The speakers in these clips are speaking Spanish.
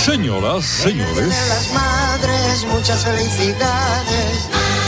Señoras, señores. Las madres, muchas felicidades.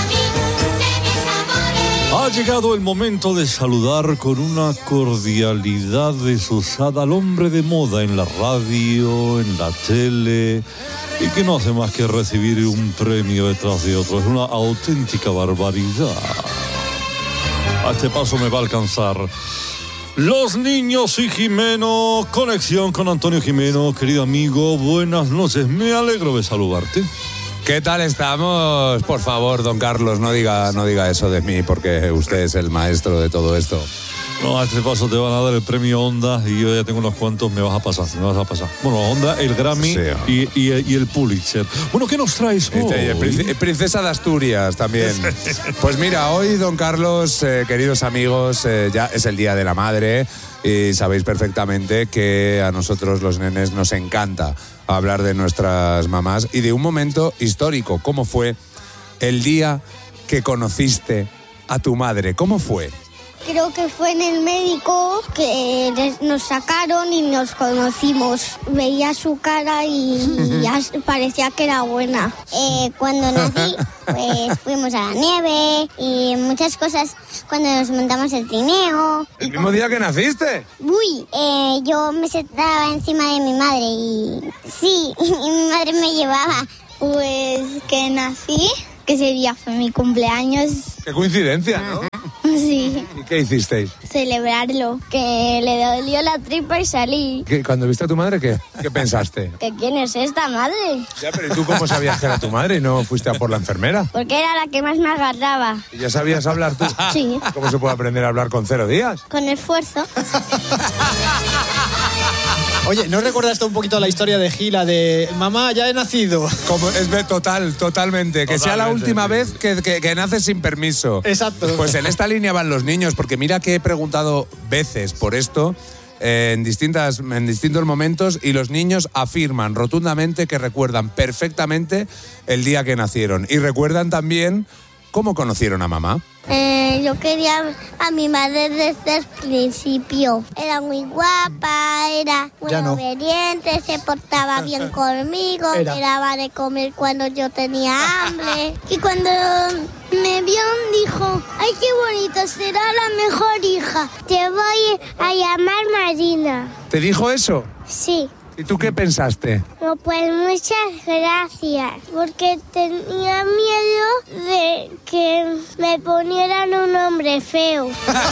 Ha llegado el momento de saludar con una cordialidad desusada al hombre de moda en la radio, en la tele, y que no hace más que recibir un premio detrás de otro. Es una auténtica barbaridad. A este paso me va a alcanzar Los Niños y Jimeno. Conexión con Antonio Jimeno. Querido amigo, buenas noches. Me alegro de saludarte. ¿Qué tal estamos? Por favor, don Carlos, no diga eso de mí, porque usted es el maestro de todo esto. No, a este paso te van a dar el premio Onda y yo ya tengo unos cuantos, me vas a pasar. Bueno, Onda, el Grammy, sí, y el Pulitzer. Bueno, ¿qué nos traes hoy? Princesa de Asturias también. Pues mira, hoy, don Carlos, queridos amigos, ya es el Día de la Madre y sabéis perfectamente que a nosotros los nenes nos encanta hablar de nuestras mamás y de un momento histórico. ¿Cómo fue el día que conociste a tu madre? ¿Cómo fue? Creo que fue en el médico que nos sacaron y nos conocimos. Veía su cara y ya parecía que era buena. Cuando nací, pues fuimos a la nieve y muchas cosas. Cuando nos montamos el trineo. ¿El mismo día que naciste? Uy, yo me sentaba encima de mi madre y sí, y mi madre me llevaba. Pues que nací, que ese día fue mi cumpleaños. Qué coincidencia, ¿no? Sí. ¿Y qué hicisteis? Celebrarlo, que le dolió la tripa y salí. Cuando viste a tu madre, ¿qué pensaste? ¿Que quién es esta madre? Ya, pero ¿y tú cómo sabías que era tu madre y no fuiste a por la enfermera? Porque era la que más me agarraba. ¿Y ya sabías hablar tú? Sí. ¿Cómo se puede aprender a hablar con 0 días? Con esfuerzo. Oye, ¿no recuerdas esto un poquito la historia de Gila de mamá, ya he nacido? Como es totalmente. Que sea la última vez que naces sin permiso. Exacto. Pues en esta línea van los niños, porque mira que he preguntado veces por esto en distintos momentos y los niños afirman rotundamente que recuerdan perfectamente el día que nacieron y recuerdan también cómo conocieron a mamá. Yo quería a mi madre desde el principio. Era muy guapa, era muy obediente, se portaba bien conmigo, me daba de comer cuando yo tenía hambre. Y cuando me vio dijo, ¡ay, qué bonito! Será la mejor hija. Te voy a llamar Marina. ¿Te dijo eso? Sí. ¿Y tú qué pensaste? No, pues muchas gracias, porque tenía miedo de que me ponieran un nombre feo.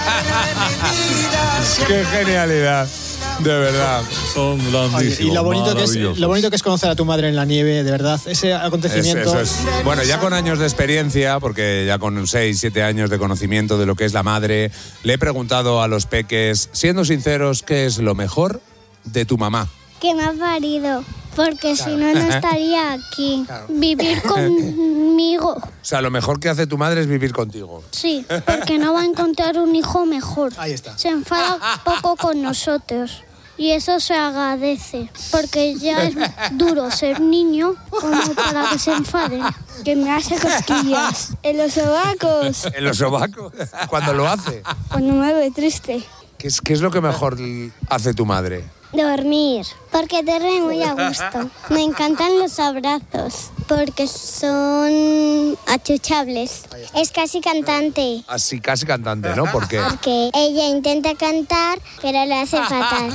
¡Qué genialidad! De verdad. Son grandísimos. Y lo bonito que es conocer a tu madre en la nieve, de verdad. Ese acontecimiento. Eso es. Bueno, ya con años de experiencia, porque ya con 6, 7 años de conocimiento de lo que es la madre, le he preguntado a los peques, siendo sinceros, ¿qué es lo mejor de tu mamá? Que me ha parido, porque si no estaría aquí. Claro. Vivir conmigo. O sea, lo mejor que hace tu madre es vivir contigo. Sí, porque no va a encontrar un hijo mejor. Ahí está. Se enfada poco con nosotros. Y eso se agradece, porque ya es duro ser niño como para que se enfaden. Que me hace cosquillas en los sobacos. ¿En los sobacos? ¿Cuándo lo hace? Cuando me ve triste. ¿Qué es lo que mejor hace tu madre? Dormir, porque duerme muy a gusto. Me encantan los abrazos, porque son achuchables. Es casi cantante. Así, casi cantante, ¿no? ¿Por qué? Porque ella intenta cantar, pero le hace fatal.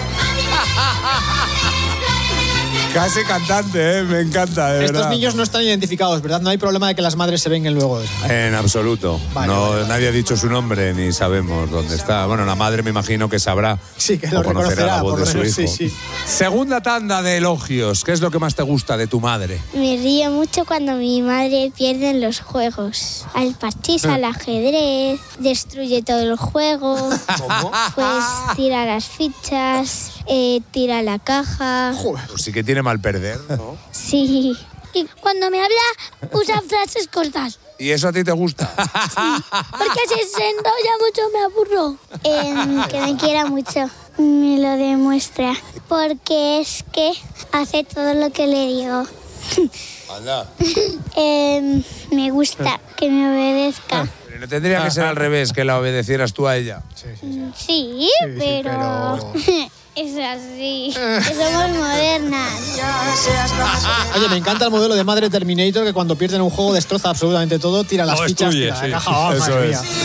Casi cantante, me encanta, de Estos verdad. niños no están identificados, ¿verdad? No hay problema de que las madres se vengan luego. En absoluto. Vale. Nadie ha dicho su nombre ni sabemos dónde está. Bueno, la madre me imagino que sabrá. Sí, que lo conocerá la voz de su hijo. Sí. Segunda tanda de elogios. ¿Qué es lo que más te gusta de tu madre? Me río mucho cuando mi madre pierde en los juegos. Al parchís, al ajedrez, destruye todo el juego. ¿Cómo? Pues tira las fichas, tira la caja. Joder, pues sí que tiene mal perder, ¿no? Sí. Y cuando me habla, usa frases cortas. ¿Y eso a ti te gusta? Sí, porque si se enrolla mucho me aburro. Que me quiera mucho. Me lo demuestra. Porque es que hace todo lo que le digo. Anda. Me gusta que me obedezca. Pero no tendría que ser al revés, que la obedecieras tú a ella. Sí, pero... Es así, que somos modernas. Oye, me encanta el modelo de madre Terminator, que cuando pierden un juego destroza absolutamente todo, tira las fichas, tira la caja. Oh, eso madre es. mía.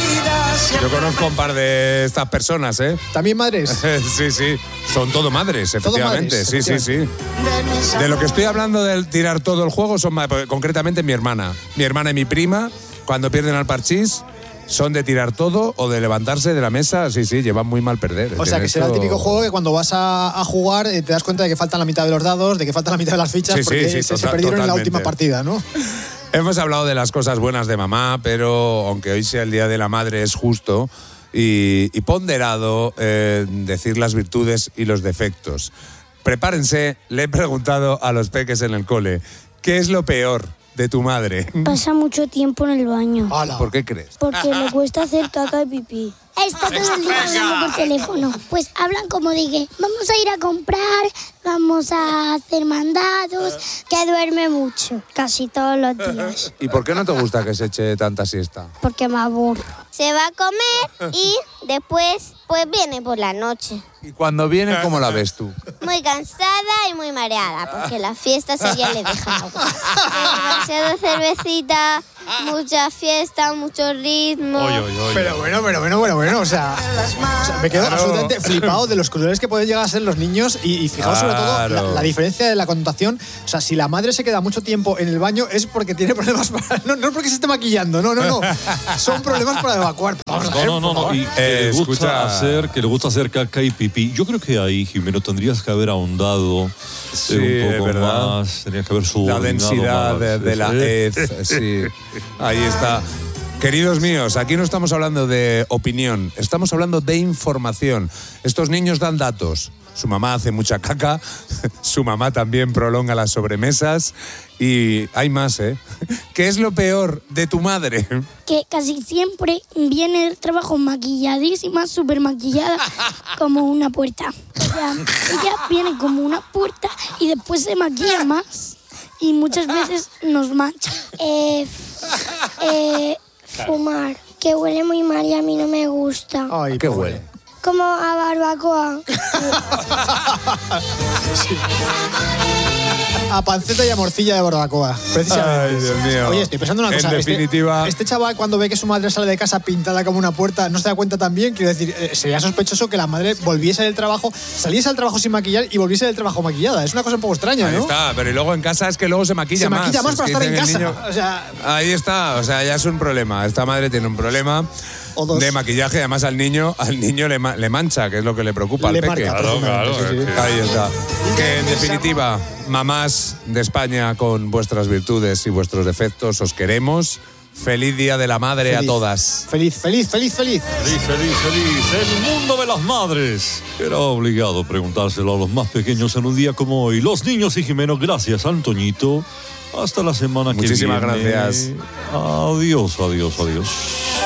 Yo conozco un par de estas personas, ¿eh? ¿También madres? Sí, sí. Son todo madres, efectivamente. madres, Sí, efectivamente. sí. De lo que estoy hablando del tirar todo el juego son concretamente mi hermana. Mi hermana y mi prima, cuando pierden al parchís, son de tirar todo o de levantarse de la mesa. Sí, llevan muy mal perder. O sea, que será el típico juego que cuando vas a jugar te das cuenta de que faltan la mitad de los dados, de que faltan la mitad de las fichas, porque se perdieron en la última partida, ¿no? Hemos hablado de las cosas buenas de mamá, pero aunque hoy sea el Día de la Madre, es justo y ponderado decir las virtudes y los defectos. Prepárense, le he preguntado a los peques en el cole, ¿qué es lo peor de tu madre? Pasa mucho tiempo en el baño. ¿Por qué crees? Porque le cuesta hacer caca y pipí. Está todo el día hablando por teléfono. Pues hablan como de que vamos a ir a comprar, vamos a hacer mandados, que duerme mucho, casi todos los días. ¿Y por qué no te gusta que se eche tanta siesta? Porque me aburro. Se va a comer y después pues viene por la noche. ¿Y cuando viene, cómo la ves tú? Muy cansada y muy mareada, porque las fiestas ella le deja agua. Demasiada cervecita, mucha fiesta, mucho ritmo. Pero bueno, o sea, me quedo absolutamente flipado de los colores que pueden llegar a ser los niños y fijaos sobre todo la diferencia de la connotación. O sea, si la madre se queda mucho tiempo en el baño es porque tiene problemas para... No es porque se esté maquillando, no. Son problemas para evacuar. Vamos a ver, No. Y que le gusta hacer caca y pipí. Yo creo que ahí, Jimeno, tendrías que haber ahondado un poco ¿verdad? más. Tenías que haber subordinado La densidad más. de la hez, sí. Ahí está. Queridos míos, aquí no estamos hablando de opinión, estamos hablando de información. Estos niños dan datos. Su mamá hace mucha caca, su mamá también prolonga las sobremesas y hay más, ¿eh? ¿Qué es lo peor de tu madre? Que casi siempre viene del trabajo maquilladísima, súper maquillada, como una puerta. O sea, ella viene como una puerta y después se maquilla más y muchas veces nos mancha. Fumar, que huele muy mal y a mí no me gusta. Ay, ¿Qué huele? Como a barbacoa. A panceta y a morcilla de barbacoa, precisamente. Ay, Dios mío. Oye, estoy pensando una cosa. En definitiva... Este chaval, cuando ve que su madre sale de casa pintada como una puerta, no se da cuenta también. Quiero decir, sería sospechoso que la madre volviese del trabajo, saliese al trabajo sin maquillar y volviese del trabajo maquillada. Es una cosa un poco extraña, ¿no? Ahí está, pero y luego en casa es que luego se maquilla más. Se maquilla más para estar en casa. Niño... O sea... Ahí está, o sea, ya es un problema. Esta madre tiene un problema de maquillaje, además al niño le mancha, que es lo que le preocupa al peque. Claro. Ahí está. Que en definitiva, mamás de España con vuestras virtudes y vuestros defectos, os queremos. Feliz Día de la Madre a todas. Feliz. Feliz. El mundo de las madres. Era obligado preguntárselo a los más pequeños en un día como hoy. Los niños y Jimeno, gracias, Antoñito. Hasta la semana que viene. Muchísimas gracias. Adiós.